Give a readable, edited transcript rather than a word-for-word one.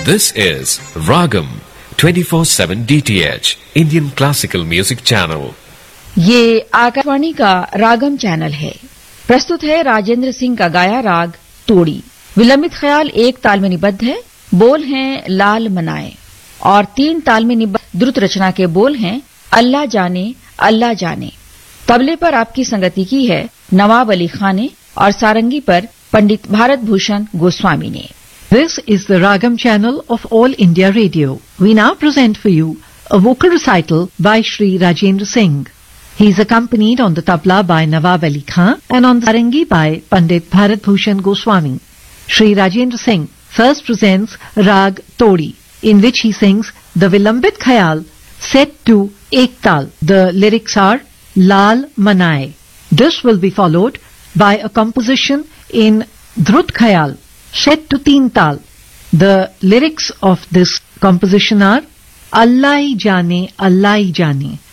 This is Ragam 24/7 DTH Indian Classical Music Channel. ये आकाशवाणी का रागम channel है। प्रस्तुत है राजेंद्र सिंह का गाया राग तोड़ी। विलंबित ख्याल एक ताल में निबद्ध है। बोल हैं लाल मनाए और तीन ताल में निबद्ध द्रुत रचना के बोल हैं अल्लाह जाने अल्लाह जाने। तबले पर आपकी संगति की है नवाब अली खान ने और सारंगी पर पंडित भारत भूषण गोस्वामी ने। This is the Ragam channel of All India Radio. We now present for you a vocal recital by Shri Rajendra Singh. He is accompanied on the tabla by Nawab Ali Khan and on the sarangi by Pandit Bharat Bhushan Goswami. Shri Rajendra Singh first presents Rag Todi, in which he sings the Vilambit Khayal set to Ek Tal. The lyrics are Lal Manaye. This will be followed by a composition in Drut Khayal set to Teen Tal. The lyrics of this composition are Allah hi jane, Allah hi jane.